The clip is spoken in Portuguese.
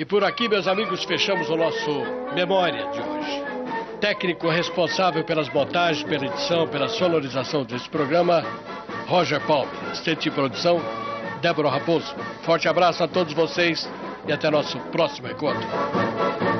E por aqui, meus amigos, fechamos o nosso Memória de hoje. Técnico responsável pelas montagens, pela edição, pela sonorização desse programa, Roger Palmer. Assistente de produção, Débora Raposo. Forte abraço a todos vocês e até nosso próximo encontro.